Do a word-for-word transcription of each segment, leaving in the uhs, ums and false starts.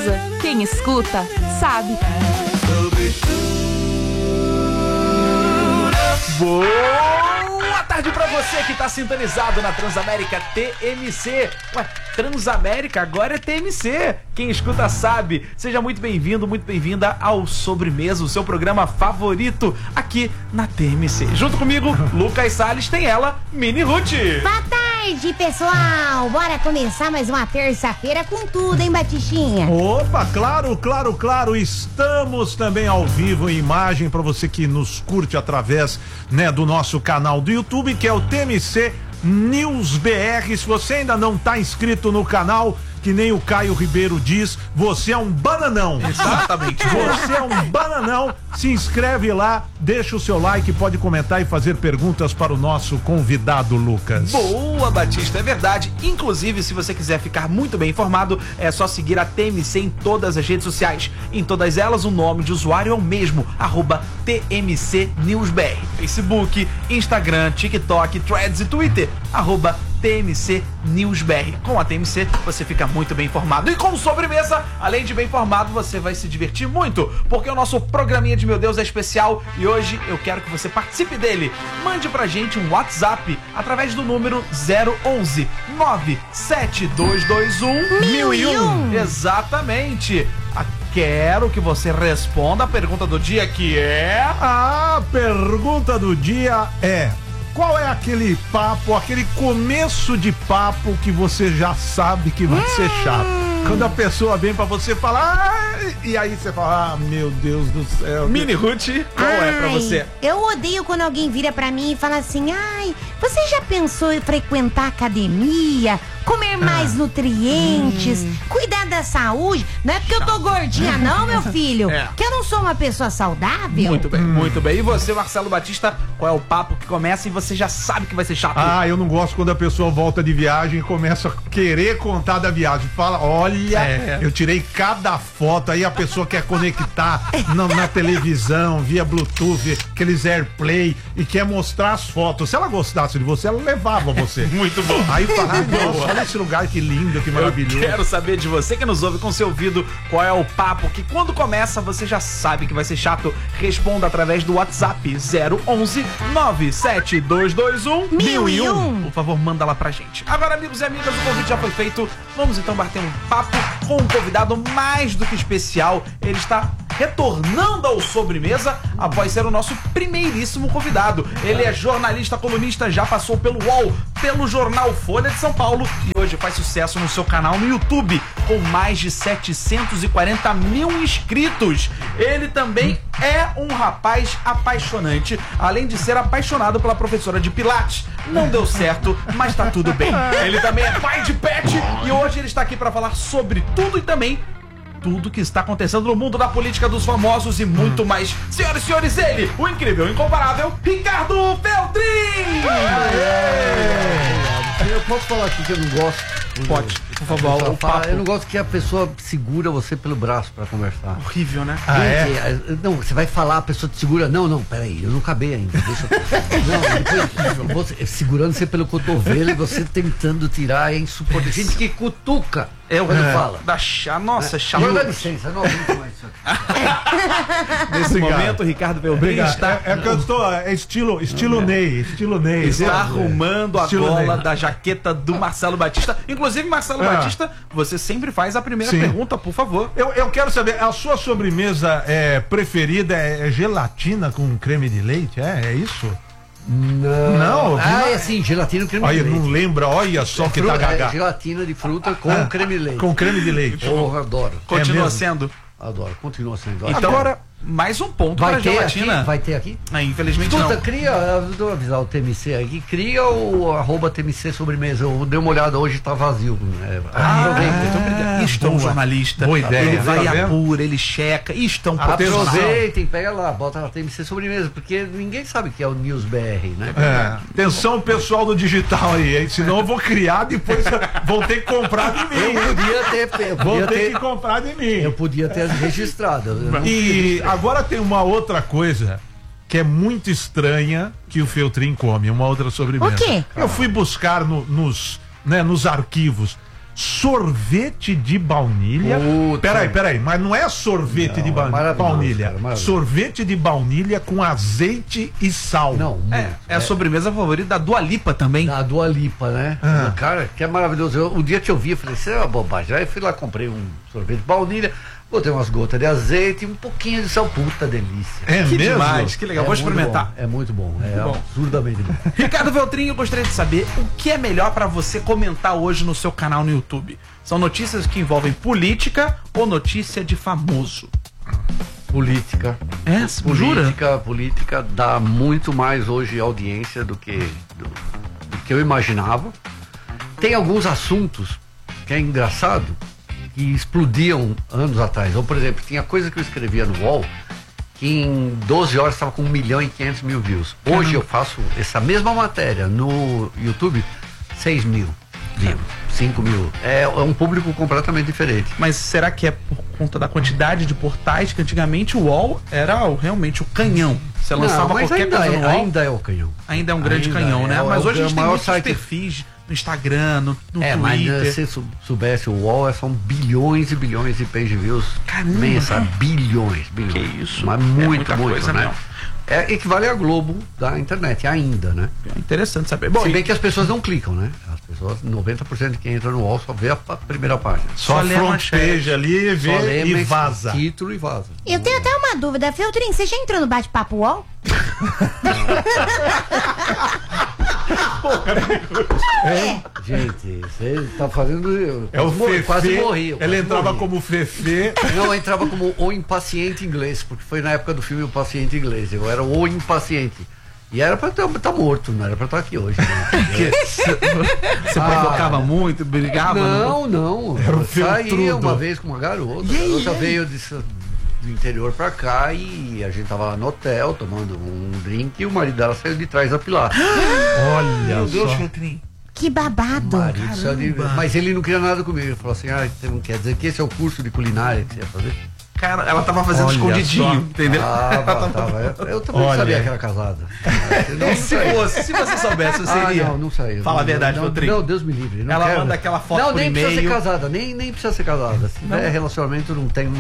sobremesa, quem escuta, sabe. Boa tarde pra você que tá sintonizado na Transamérica T M C. Ué, Transamérica agora é T M C. Quem escuta sabe. Seja muito bem-vindo, muito bem-vinda ao Sobremesa, o seu programa favorito aqui na T M C. Junto comigo, Lucas Salles, tem ela, Mini Ruth. Boa tarde, pessoal. Bora começar mais uma terça-feira com tudo, hein, Batistinha? Opa, claro, claro, claro. Estamos também ao vivo em imagem para você que nos curte através, né, do nosso canal do YouTube, que é o T M C News B R. Se você ainda não tá inscrito no canal, que nem o Caio Ribeiro diz, você é um bananão. Exatamente. Você é um bananão. Se inscreve lá, deixa o seu like, pode comentar e fazer perguntas para o nosso convidado, Lucas. Boa, Batista, é verdade. Inclusive, se você quiser ficar muito bem informado, é só seguir a T M C em todas as redes sociais. Em todas elas, o nome de usuário é o mesmo, arroba T M C News B R. Facebook, Instagram, TikTok, Threads e Twitter, arroba T M C News B R. Com a T M C você fica muito bem informado. E com sobremesa, além de bem informado, você vai se divertir muito, porque o nosso programinha de Meu Deus é especial e hoje eu quero que você participe dele. Mande pra gente um WhatsApp através do número zero onze nove sete dois dois um mil e um. Exatamente. Quero que você responda a pergunta do dia, que é... A pergunta do dia é: qual é aquele papo, aquele começo de papo que você já sabe que vai hum. ser chato? Quando a pessoa vem pra você falar, e aí você fala, ah, meu Deus do céu. Mini Ruth, qual ai, é pra você? Eu odeio quando alguém vira pra mim e fala assim, ai, você já pensou em frequentar academia, comer mais ah. nutrientes, hum. cuidar da saúde? Não é porque chato. Eu tô gordinha não, meu filho, é. que eu não sou uma pessoa saudável. Muito bem, hum. muito bem. E você, Marcelo Batista, qual é o papo que começa e você já sabe que vai ser chato? Ah, eu não gosto quando a pessoa volta de viagem e começa a querer contar da viagem. Fala, olha, é. eu tirei cada foto, aí a pessoa quer conectar na, na televisão, via Bluetooth, aqueles AirPlay, e quer mostrar as fotos. Se ela gostasse de você, ela levava você. Muito bom. Aí fala, ah, nossa, olha esse lugar que lindo, que maravilhoso. Eu quero saber de você que nos ouve com seu ouvido, qual é o papo que quando começa você já sabe que vai ser chato. Responda através do WhatsApp zero onze nove sete dois dois um mil e um. Por favor, manda lá pra gente. Agora, amigos e amigas, o convite já foi feito. Vamos então bater um papo com um convidado mais do que especial. Ele está retornando ao Sobremesa após ser o nosso primeiríssimo convidado. Ele é jornalista, colunista, já passou pelo U O L, pelo jornal Folha de São Paulo e hoje faz sucesso no seu canal no YouTube com mais de setecentos e quarenta mil inscritos. Ele também é um rapaz apaixonante, além de ser apaixonado pela professora de Pilates. Não deu certo, mas tá tudo bem. Ele também é pai de pet e hoje ele está aqui para falar sobre tudo e também tudo que está acontecendo no mundo da política, dos famosos e muito hum. mais. Senhoras e senhores, ele, o incrível, incomparável, Ricardo Feltrin! Eu posso falar aqui que eu não gosto? Pode, por favor. O fala, eu não gosto que a pessoa segura você pelo braço pra conversar. Horrível, né? Ah, é? Não, você vai falar, a pessoa te segura. Não, não, peraí, eu não acabei ainda. Deixa eu... Não, depois, você, segurando você pelo cotovelo e você tentando tirar, é insuportável. Gente que cutuca. Eu quando é. fala. Da chá, nossa, é. chá. Dá licença, não aguento mais isso aqui. Nesse momento, Ricardo Feltrin está. É, é que eu estou. É estilo, estilo Ney. Estilo Ney. Está é. arrumando a estilo gola Ney. da jaqueta do Marcelo Batista. Inclusive, Marcelo é. Batista, você sempre faz a primeira Sim. pergunta, por favor. Eu, eu quero saber, a sua sobremesa é, preferida é, é gelatina com creme de leite? É, é isso? Não. Não? Ah, é assim, gelatina com creme olha, de leite. Não lembra, olha só é que fruta, tá gaga. É gelatina de fruta com ah, creme de leite. Com creme de leite. Porra, adoro. Continua é sendo? Adoro, continua sendo. Então, agora, mais um ponto vai para ter a gelatina. Aqui? Vai ter aqui? Ah, infelizmente Escuta, não. cria, eu vou avisar o T M C aqui, cria o arroba T M C sobremesa. Eu dei uma olhada hoje, tá vazio. É, ah, aproveita. Isto é um jornalista. Boa ideia. Ele vai tá apura, ele checa. Isto é um profissional. Aproveitem, pega lá, bota na T M C sobremesa, porque ninguém sabe que é o News B R, né? É. Atenção, pessoal do digital aí, hein? Senão eu vou criar, depois vão ter que comprar de mim. Eu podia ter, eu vão podia ter ter que comprar de mim. Eu podia ter registrado. E agora tem uma outra coisa que é muito estranha que o Feltrin come, uma outra sobremesa. O quê? Eu fui buscar no, nos, né, nos arquivos. sorvete de baunilha. Puta. Peraí, peraí, mas não é sorvete Não, de ba- é maravilhoso, baunilha. cara, maravilhoso. Sorvete de baunilha com azeite e sal. Não, É, muito. é a sobremesa favorita da Dua Lipa também. Da Dua Lipa, né? Ah. Cara, que é maravilhoso. Eu, um dia que eu vi, eu falei, isso é uma bobagem. Aí fui lá, comprei um sorvete de baunilha, botei umas gotas de azeite e um pouquinho de sal. Puta delícia. É Que mesmo? demais, que legal. É Vou muito experimentar. bom, é muito bom. É bom. absurdamente bom. Ricardo Veltrin, eu gostaria de saber o que é melhor pra você comentar hoje no seu canal no YouTube. São notícias que envolvem política ou notícia de famoso? Política. É, jura? Política, política dá muito mais hoje audiência do que, do, do que eu imaginava. Tem alguns assuntos que é engraçado, que explodiam anos atrás. Ou, por exemplo, tinha coisa que eu escrevia no U O L que em doze horas estava com um milhão e quinhentos mil views. Hoje eu faço essa mesma matéria no YouTube, seis mil views, cinco mil. É, é um público completamente diferente. Mas será que é por conta da quantidade de portais que antigamente o U O L era o- realmente o canhão? Você lançava Não, mas qualquer ainda, coisa no é, U O L, ainda é o canhão. ainda é um grande ainda canhão, é, né? é o- Mas hoje é a o gente tem maior muitos site- perfis no Instagram, no, no É, mas Twitter. eh, se sou- soubesse, o U O L são bilhões e bilhões de page views. Caramba, Mensa, cara. bilhões, bilhões. Que isso? Mas É muito, muita muito, coisa né? mesmo. É, equivale a Globo da internet, ainda, né? É interessante saber. Bom, Se e- bem que as pessoas não clicam, né? As pessoas, noventa por cento de quem entra no U O L só vê a, pa- primeira página. Só, Só a lê a front manchete. page ali, Só vê lê e mas- vaza. título e vaza. Eu tenho até uma dúvida, Feltrin, você já entrou no bate-papo U O L? É, gente, você tá fazendo. eu É o quase morri, Fefe. quase morri. eu Ela quase entrava morri. como Fefe. Não, eu entrava como o impaciente inglês, porque foi na época do filme O Paciente Inglês. Eu era o impaciente. E era pra estar tá morto, não era pra estar aqui hoje. Né? Você provocava muito, brigava? Não, não. Era um Eu saí feltrudo. uma vez com uma garota. A garota veio de, do interior pra cá e a gente tava lá no hotel tomando um drink e o marido dela saiu de trás da pilar. Olha Meu Deus, só. Feltrin. Que babado. Marido saiu de- Mas ele não queria nada comigo. Ele falou assim: ah, então quer dizer que esse é o curso de culinária que você ia fazer? Cara, ela tava fazendo Olha escondidinho, só. entendeu? Tava, tava. Eu, eu também Olha. sabia que era casada. Senão não se saía. fosse, se você soubesse, você Ah, iria. não, não saiu. Fala a Não, verdade, não, Feltrin. não, Deus me livre. Não Ela quero. manda aquela foto Não, por nem precisa ser e-mail. casada, nem, nem precisa ser casada. Se tiver relacionamento, não tem.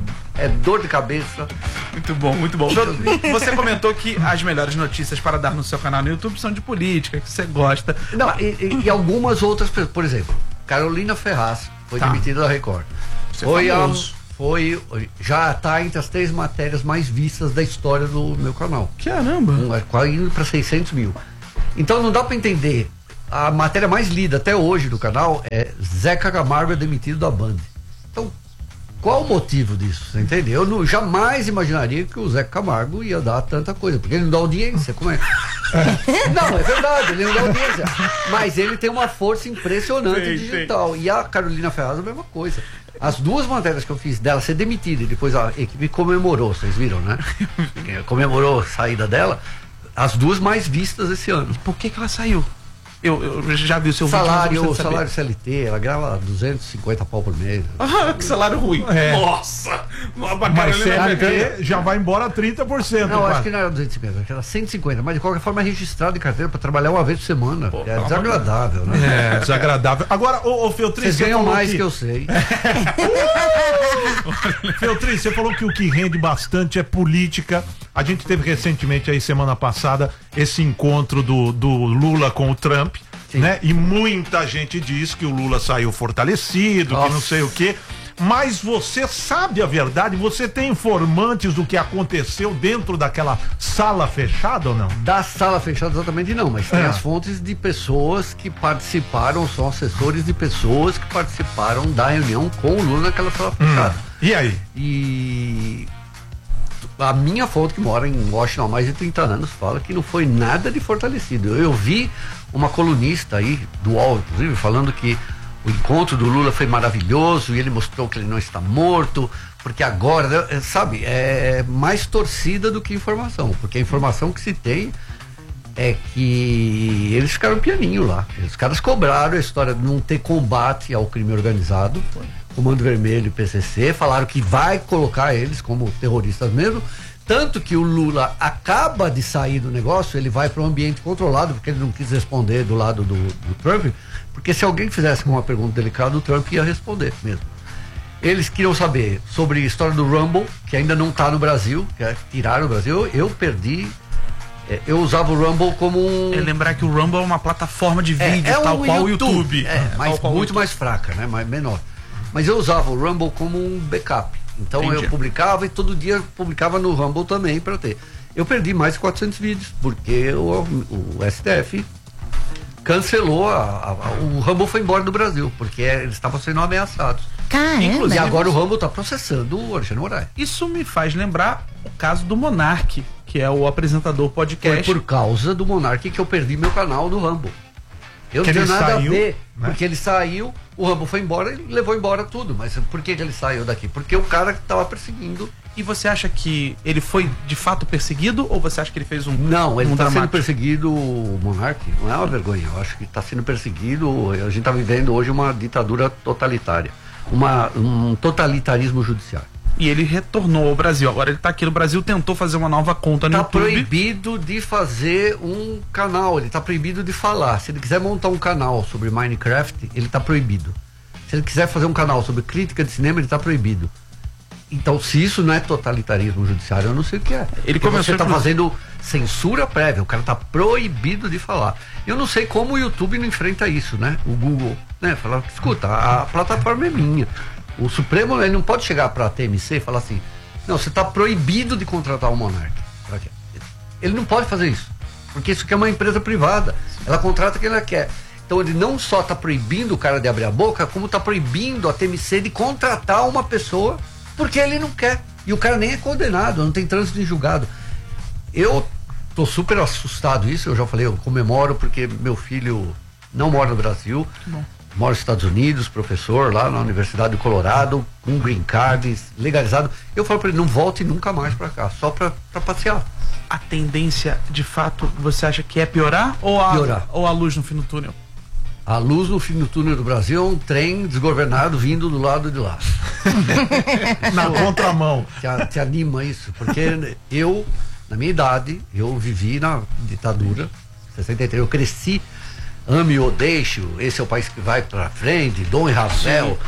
É dor de cabeça. Muito bom, muito bom. Você comentou que as melhores notícias para dar no seu canal no YouTube são de política, que você gosta. Não, e, e- e algumas outras pessoas. Por exemplo, Carolina Ferraz foi Tá. demitida da Record. Você é Foi, a, famoso. foi. Já está entre as três matérias mais vistas da história do meu canal. Caramba. Um, é quase indo para seiscentos mil. Então não dá para entender. A matéria mais lida até hoje do canal é Zeca Camargo é demitido da Band. Então, qual o motivo disso? Você entende? Eu não, jamais imaginaria que o Zeca Camargo ia dar tanta coisa, porque ele não dá audiência. Como é? Não, é verdade, ele não dá audiência. Mas ele tem uma força impressionante Sim, digital. E a Carolina Ferraz a mesma coisa. As duas matérias que eu fiz dela ser demitida e depois a equipe comemorou, vocês viram, né? Comemorou a saída dela, as duas mais vistas esse ano. Por que que ela saiu? Eu, eu já vi o seu Salário, vídeo. mas eu gostaria salário de C L T, ela grava duzentos e cinquenta pau por mês. saber. Ah, que salário ruim. É. Nossa! Uma Mas Carolina C L Ferreira. T já vai embora trinta por cento. Não, quase. acho que não era duzentos e cinquenta, acho que era cento e cinquenta, mas de qualquer forma é registrado em carteira para trabalhar uma vez por semana. Pô, é pelo desagradável, né? É, desagradável. Agora, ô, ô Feltrin, Vocês você ganham falou mais que, que eu sei. Feltrin, você falou que o que rende bastante é política. A gente teve recentemente aí, semana passada, esse encontro do, do Lula com o Trump, Sim. né? E muita gente diz que o Lula saiu fortalecido, que Nossa. não sei o quê. Mas você sabe a verdade? Você tem informantes do que aconteceu dentro daquela sala fechada ou não? Da sala fechada exatamente não, mas tem É. as fontes de pessoas que participaram, são assessores de pessoas que participaram da reunião com o Lula naquela sala fechada. E aí? E a minha fonte, que mora em Washington há mais de trinta anos, fala que não foi nada de fortalecido. Eu vi uma colunista aí, do U O L, inclusive, falando que o encontro do Lula foi maravilhoso e ele mostrou que ele não está morto, porque agora, é, sabe, é mais torcida do que informação, porque a informação que se tem é que eles ficaram pianinho lá. Os caras cobraram a história de não ter combate ao crime organizado, Comando Vermelho e P C C, falaram que vai colocar eles como terroristas mesmo, Tanto que o Lula acaba de sair do negócio, ele vai para um ambiente controlado, porque ele não quis responder do lado do, do Trump, porque se alguém fizesse uma pergunta delicada, o Trump ia responder mesmo. Eles queriam saber sobre a história do Rumble, que ainda não está no Brasil, que é tirar no Brasil. Eu, eu perdi, é, eu usava o Rumble como um... É lembrar que o Rumble é uma plataforma de vídeo, é, é tal um qual o YouTube. YouTube. É, mas tal qual muito YouTube. mais fraca, né? Mais, menor. Mas eu usava o Rumble como um backup. Então Entendi. eu publicava e todo dia publicava no Rumble também para ter. Eu perdi mais de quatrocentos vídeos, porque o, o S T F cancelou, a, a, a, o Rumble foi embora do Brasil, porque eles estavam sendo ameaçados. Caramba. Inclusive, E agora o Rumble está processando o Alexandre Moraes. Isso me faz lembrar o caso do Monark, que é o apresentador Foi podcast. por causa do Monark que eu perdi meu canal do Rumble. Eu Que não ele tinha nada saiu, a ver, né? porque ele saiu, o Rumble foi embora e levou embora tudo. Mas por que, que ele saiu daqui? Porque o cara que estava perseguindo. E você acha que ele foi de fato perseguido ou você acha que ele fez um Não, ele um está sendo dramático? perseguido, o Monark, não é uma vergonha. Eu acho que está sendo perseguido. A gente está vivendo hoje uma ditadura totalitária, uma, um totalitarismo judiciário. E ele retornou ao Brasil. Agora ele tá aqui no Brasil, tentou fazer uma nova conta no Tá YouTube. proibido de fazer um canal, ele tá proibido de falar. Se ele quiser montar um canal sobre Minecraft, ele tá proibido. Se ele quiser fazer um canal sobre crítica de cinema, ele tá proibido. Então, se isso não é totalitarismo judiciário, eu não sei o que é. Ele Porque começou você tá inclusive- fazendo censura prévia, o cara tá proibido de falar. Eu não sei como o YouTube não enfrenta isso, né? O Google, né? Fala, escuta, a plataforma é minha. O Supremo, ele não pode chegar para a T M C e falar assim, não, você está proibido de contratar um monarca. Ele não pode fazer isso, porque isso aqui é uma empresa privada, ela contrata quem ela quer. Então ele não só está proibindo o cara de abrir a boca, como está proibindo a T M C de contratar uma pessoa, porque ele não quer. E o cara nem é condenado, não tem trânsito em julgado. Eu tô super assustado isso, eu já falei, eu comemoro porque meu filho não mora no Brasil. bom. Mora nos Estados Unidos, professor lá na Universidade do Colorado, com um green card legalizado. Eu falo para ele, não volte nunca mais para cá, só para passear. A tendência, de fato, você acha que é piorar ou a, Piorar. ou a luz no fim do túnel? A luz no fim do túnel do Brasil é um trem desgovernado vindo do lado de lá. Na contramão. Te, a- te anima isso? Porque eu, na minha idade, eu vivi na ditadura, sessenta e três, eu cresci, ame ou deixe, esse é o país que vai pra frente, Dom e Rafael.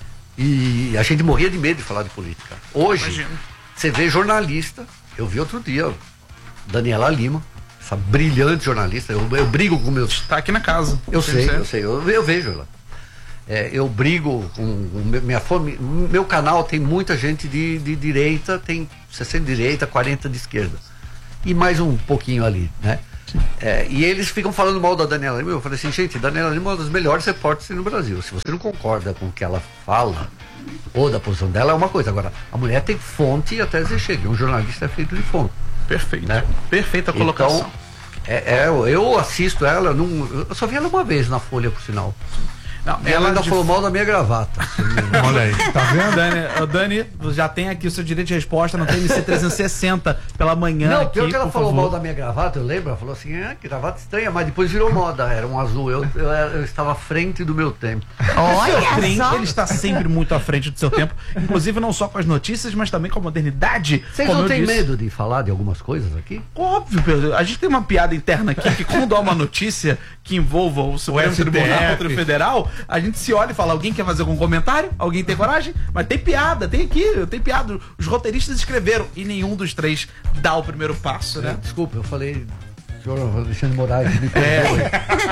E a gente morria de medo de falar de política. Hoje, Imagino. você vê jornalista, eu vi outro dia, Daniela Lima, essa brilhante jornalista, eu, eu brigo com meus Tá aqui na casa. eu Tem sei, certo? eu sei, eu, eu vejo ela. É, eu brigo com o meu, minha fome. Meu canal tem muita gente de, de direita, tem sessenta de direita, quarenta de esquerda. E mais um pouquinho ali, né? É, e eles ficam falando mal da Daniela Lima. Eu falei assim, gente, Daniela Lima é uma das melhores repórteres no Brasil. Se você não concorda com o que ela fala, ou da posição dela, é uma coisa. Agora, a mulher tem fonte até você chega. Um jornalista é feito de fonte. Perfeito. Né? Perfeita a colocação. Então, é, é, eu assisto ela, num, eu só vi ela uma vez na Folha, por sinal. Não, E ela ainda de- falou mal da minha gravata. Olha aí, tá vendo? Dani, ô, Dani, já tem aqui o seu direito de resposta no T M C trezentos e sessenta pela manhã. Não, aqui, pior que ela por falou favor. mal da minha gravata, eu lembro, ela falou assim, ah, que gravata estranha, mas depois virou moda, era um azul, eu, eu, eu estava à frente do meu tempo. Olha Trim, só. ele está sempre muito à frente do seu tempo, inclusive não só com as notícias, mas também com a modernidade. Vocês como não eu têm disse. medo de falar de algumas coisas aqui? Óbvio, Pedro. A gente tem uma piada interna aqui que quando há uma notícia que envolva o Supremo S T F. Tribunal Federal, a gente se olha e fala, alguém quer fazer algum comentário? Alguém tem coragem? Mas tem piada, tem aqui, tem piada. Os roteiristas escreveram e nenhum dos três dá o primeiro passo, né? Desculpa, eu falei, senhor Alexandre Moraes, me É. perdoe.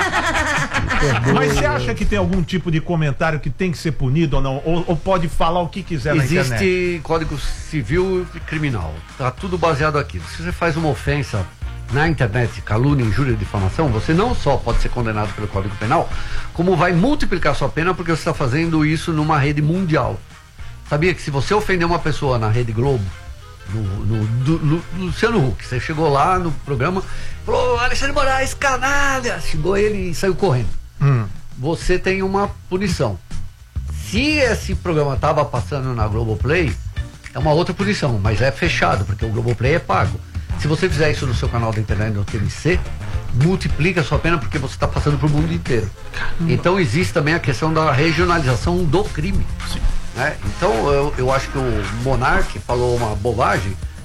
Mas você acha que tem algum tipo de comentário que tem que ser punido ou não? Ou, ou pode falar o que quiser na internet? Existe Código Civil e Criminal, tá tudo baseado aqui. Se você faz uma ofensa na internet, calúnia, injúria e difamação, você não só pode ser condenado pelo Código Penal, como vai multiplicar sua pena porque você está fazendo isso numa rede mundial. Sabia que se você ofender uma pessoa na Rede Globo, no, no, do, no, no Luciano Huck, você chegou lá no programa, falou, Alexandre Moraes, canalha! Chegou ele e saiu correndo. Hum. Você tem uma punição. Se esse programa estava passando na Globoplay, é uma outra punição, mas é fechado, porque o Globoplay é pago. Se você fizer isso no seu canal da internet no T M C, multiplica a sua pena porque você está passando para o mundo inteiro. Então existe também a questão da regionalização do crime. Né? Então eu, eu acho que o Monark falou uma bobagem,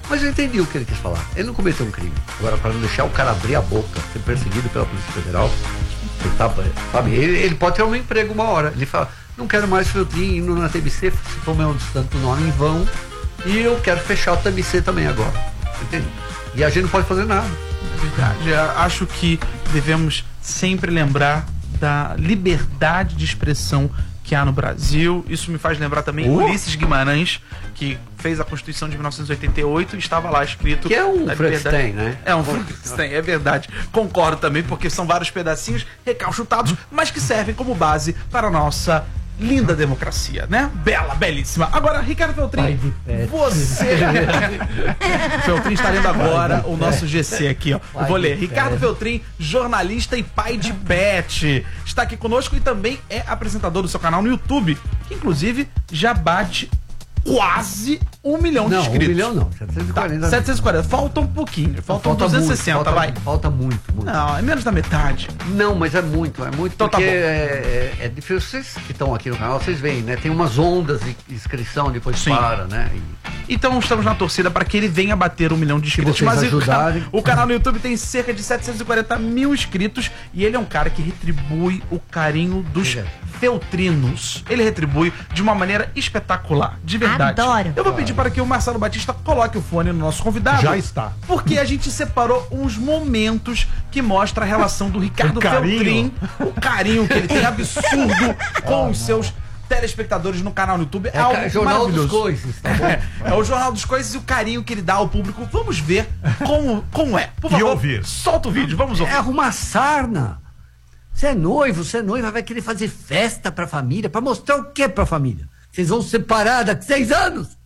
Mas eu entendi o que ele quis falar. Ele não cometeu um crime. Agora, para não deixar o cara abrir a boca, ser perseguido pela Polícia Federal, ele, tá, sabe, ele, ele pode ter um emprego uma hora. Ele fala, não quero mais Feltrin indo na T M C, se for meu tanto nome em vão, e eu quero fechar o T M C também agora. Entendeu? E a gente não pode fazer nada. É verdade. Eu acho que devemos sempre lembrar da liberdade de expressão que há no Brasil. Isso me faz lembrar também Uh. Ulisses Guimarães, que fez a Constituição de mil novecentos e oitenta e oito e estava lá escrito... Que é um da Frankenstein, liberdade- né? É um Frankenstein, é verdade. Concordo também, porque são vários pedacinhos recalchutados, mas que servem como base para a nossa linda democracia, né? Bela, belíssima. Agora, Ricardo Feltrin, você... Feltrin está lendo agora o nosso G C aqui, ó. Eu vou ler. Ricardo Feltrin, jornalista e pai de pet, está aqui conosco e também é apresentador do seu canal no YouTube, que inclusive já bate quase um milhão Não, de um inscritos. milhão não, setecentos e quarenta. Tá, setecentos e quarenta, falta um pouquinho, faltam duzentos e sessenta, muito, vai. falta, falta muito, muito. Não, é menos da metade. Não, mas é muito, é muito, Então tá porque bom. é, é, é difícil. Vocês que estão aqui no canal, vocês veem, né? Tem umas ondas de inscrição, depois Sim. para, né? E Então estamos na torcida para que ele venha bater um milhão de inscritos. vocês Mas o, ajudarem. ca- o canal no YouTube tem cerca de setecentos e quarenta mil inscritos e ele é um cara que retribui o carinho dos Ele é. feltrinos. Ele retribui de uma maneira espetacular, de verdade. Adoro. Eu vou pedir para que o Marcelo Batista coloque o fone no nosso convidado. Já está. Porque a gente separou uns momentos que mostra a relação do Ricardo O carinho. Feltrin, o carinho que ele tem absurdo com os seus telespectadores no canal no YouTube. é algo ca- Jornal dos maravilhoso. Coices, tá bom? É, é o Jornal dos Coisas e o carinho que ele dá ao público. Vamos ver como, como é. Por E favor, ouvir. solta o vídeo, vamos É ouvir. arrumar sarna. Você é noivo, você é noiva, vai querer fazer festa pra família, pra mostrar o que pra família? Vocês vão se separar daqui seis anos?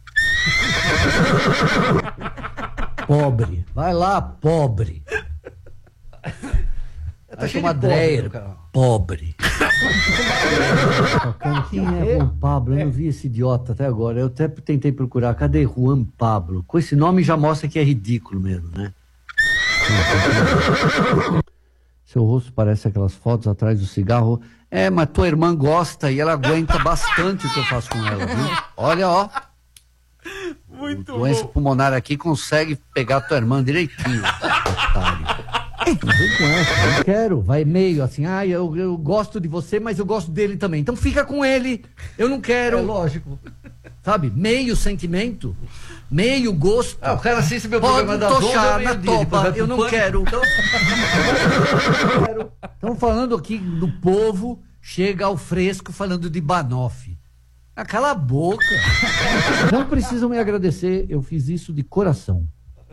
Pobre. Vai lá, pobre. Tá cheio uma né, né, É. É Dreyer, pobre. Quem é Juan Pablo? Eu não vi esse idiota até agora. Eu até tentei procurar. Cadê Juan Pablo? Com esse nome já mostra que é ridículo mesmo, né? Seu rosto parece aquelas fotos atrás do cigarro. É, mas tua irmã gosta e ela aguenta bastante o que eu faço com ela, viu? Olha, ó. Muito Doença bom. pulmonar aqui consegue pegar tua irmã direitinho. Otário. Não vem com essa, não quero. Vai meio assim, ah, eu, eu gosto de você, mas eu gosto dele também. Então fica com ele. Eu não quero. É lógico. Sabe? Meio sentimento, meio gosto. Ah, o cara assiste meu Pode programa das onze ao tochar na meio-dia, depois topa. vai pro Eu não Pânico. quero. Estamos falando aqui do povo, chega ao fresco falando de Banoff. Ah, cala a boca. Não precisam me agradecer, eu fiz isso de coração.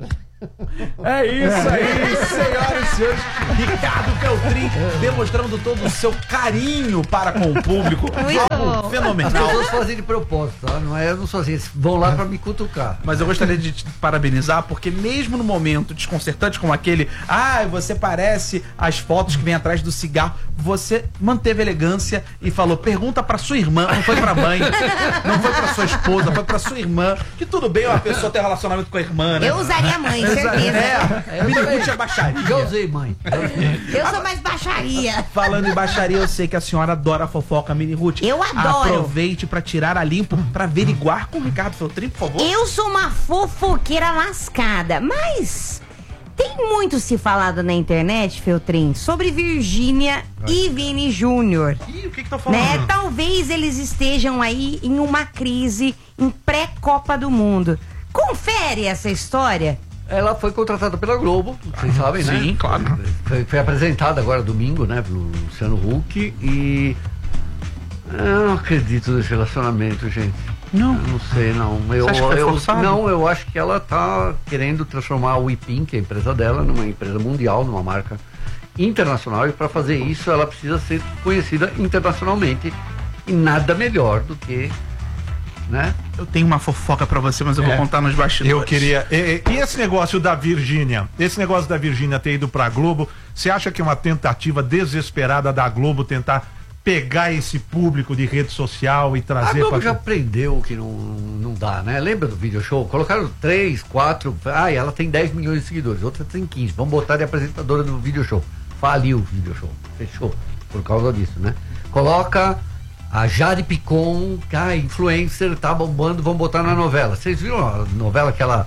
É isso aí, senhoras e senhores. Ricardo Feltrin demonstrando todo o seu carinho para com o público. Algo As fenomenal. pessoas fazem de propósito, tá? Não é, eu não sou assim, eles vão lá pra me cutucar. Mas eu gostaria de te parabenizar, porque mesmo no momento desconcertante como aquele, ah, você parece as fotos que vem atrás do cigarro, você manteve a elegância e falou, pergunta pra sua irmã, não foi pra mãe, não foi pra sua esposa, foi pra sua irmã, que tudo bem uma pessoa ter relacionamento com a irmã, né? Eu usaria a mãe, certeza. É, Miniguti é baixaria. Já usei, mãe. Eu sou mais baixaria. Falando em baixaria, eu sei que a senhora adora a fofoca, Mini Ruth. Eu adoro. Aproveite pra tirar a limpo, pra averiguar com o Ricardo Feltrin, por favor. Eu sou uma fofoqueira lascada, mas tem muito se falado na internet, Feltrin, sobre Virgínia e Vini Júnior. Ih, o que que tá falando? Né? Talvez eles estejam aí em uma crise em pré-Copa do Mundo. Confere essa história. Ela foi contratada pela Globo, vocês sabem, né? Sim, claro. Foi, foi apresentada agora domingo, né, pelo Luciano Huck e eu não acredito nesse relacionamento, gente. Não. Eu não sei, não. Eu, Você acha que foi eu- forçado? não, eu acho que ela tá querendo transformar a Wipin, que é a empresa dela, numa empresa mundial, numa marca internacional, e para fazer isso ela precisa ser conhecida internacionalmente e nada melhor do que, né? Eu tenho uma fofoca pra você, mas eu vou É. contar nos bastidores. Eu queria. E, e esse negócio da Virgínia? Esse negócio da Virgínia ter ido pra Globo, você acha que é uma tentativa desesperada da Globo tentar pegar esse público de rede social e A trazer Globo pra... já aprendeu que não, não dá, né? Lembra do video show? Colocaram três, quatro. Ah, ela tem dez milhões de seguidores, outra tem quinze. Vamos botar de apresentadora do video show. Faliu o video show. Fechou. Por causa disso, né? Coloca a Jade Picon, ah, influencer, tá bombando, vamos botar na novela. Vocês viram a novela que ela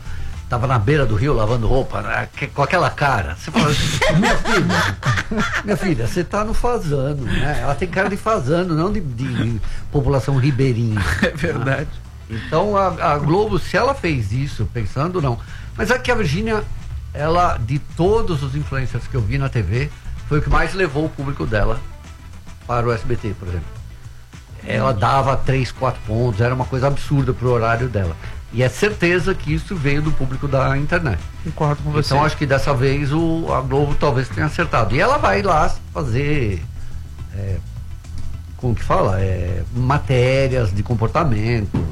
tava na beira do rio lavando roupa, né, com aquela cara. Você fala, minha filha, minha filha, você tá no fazano, né? Ela tem cara de fazano, não de, de população ribeirinha. É verdade. Né? Então a, a Globo, se ela fez isso, pensando não. Mas é que a Virgínia, ela, de todos os influencers que eu vi na T V, foi o que mais levou o público dela para o S B T, por exemplo. Ela dava três, quatro pontos, era uma coisa absurda pro horário dela. E é certeza que isso veio do público da internet. Concordo com você. Então acho que dessa vez o, a Globo talvez tenha acertado. E ela vai lá fazer, é, como que fala? É, matérias de comportamento.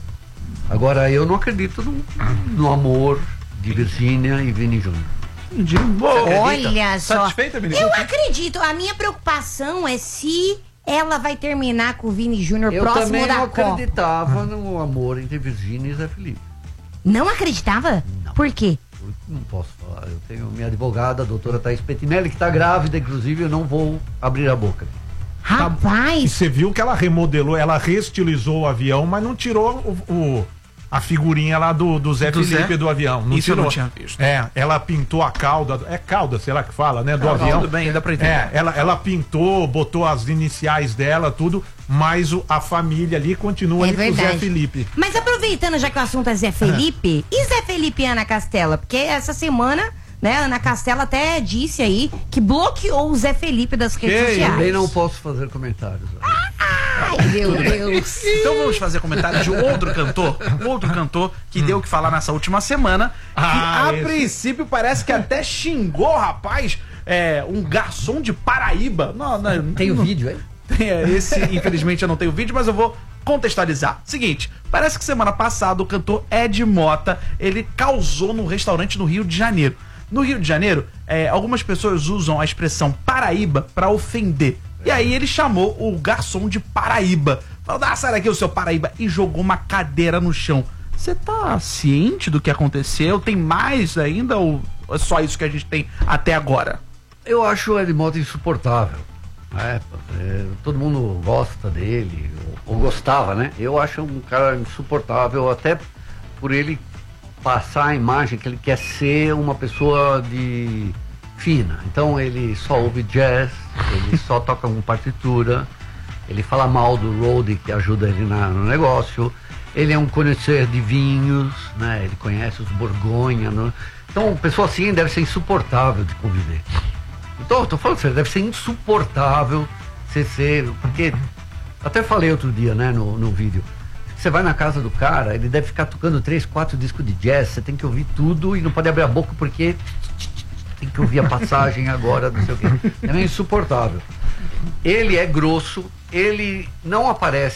Agora, eu não acredito no, no amor de Virgínia e Vini Júnior. Olha só. Satisfeita, menina? Eu acredito. A minha preocupação é se ela vai terminar com o Vini Júnior Eu próximo também da não Copa. acreditava no amor entre Virgínia e Zé Felipe. Não acreditava? Não. Por quê? Eu não posso falar. Eu tenho minha advogada, a doutora Thaís Pettinelli, que está grávida, inclusive, eu não vou abrir a boca. E Rapaz, você viu que ela remodelou, ela reestilizou o avião, mas não tirou o, o- a figurinha lá do, do Zé Do Felipe Zé? do avião. Não Isso eu tirou. não tinha visto. É, ela pintou a cauda, é cauda, será que fala, né, do Não, avião. tudo bem, dá pra entender. É, ela, ela pintou, botou as iniciais dela, tudo, mas o- a família ali continua é ali com o Zé verdade. Felipe. Mas aproveitando, já que o assunto é Zé Felipe, e Zé Felipe e Ana Castela? Porque essa semana, né, a Ana Castela até disse aí que bloqueou o Zé Felipe das redes Que sociais. Também não posso fazer comentários. Ai, meu Deus. Então vamos fazer comentário de outro cantor, outro cantor que deu o que falar nessa última semana, que Ah, a esse. princípio parece que até xingou, rapaz, é, um garçom de Paraíba. Não, não, Tem o não- vídeo aí? Tem, é, esse, infelizmente, eu não tenho vídeo, mas eu vou contextualizar. Seguinte, parece que semana passada o cantor Ed Mota, ele causou num restaurante no Rio de Janeiro. No Rio de Janeiro, é, algumas pessoas usam a expressão Paraíba pra ofender. E aí ele chamou o garçom de Paraíba. Falou, ah, sai daqui o seu Paraíba. E jogou uma cadeira no chão. Você tá ciente do que aconteceu? Tem mais ainda ou é só isso que a gente tem até agora? Eu acho o Ed Mota insuportável. É, é, todo mundo gosta dele, ou, ou gostava, né? Eu acho um cara insuportável, até por ele passar a imagem que ele quer ser uma pessoa de fina. Então ele só ouve jazz, ele só toca com partitura, ele fala mal do roadie que ajuda ele na, no negócio, ele é um conhecedor de vinhos, né? Ele conhece os Borgonha. No... Então, uma pessoa assim deve ser insuportável de conviver. Então, eu tô falando sério, deve ser insuportável você ser, porque até falei outro dia, né, no, no vídeo. Você vai na casa do cara, ele deve ficar tocando três, quatro discos de jazz, você tem que ouvir tudo e não pode abrir a boca porque tem que ouvir a passagem agora, não sei o quê. É meio insuportável. Ele é grosso, ele não aparece